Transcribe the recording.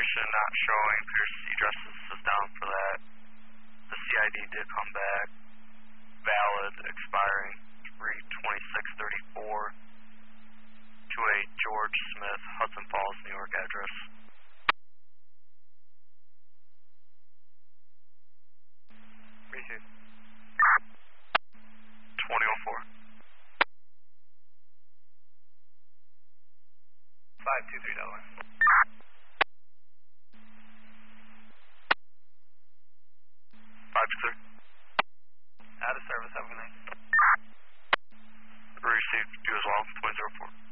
location not showing. Pierce addresses is down for that. The CID did come back. Valid, expiring 3/26/34 to a George Smith, Hudson Falls, New York address. Receive. 2004. 523 Delaware.